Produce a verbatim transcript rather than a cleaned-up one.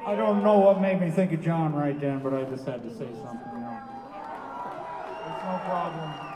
I don't know what made me think of John right then, but I just had to say something, you know. It's no problem.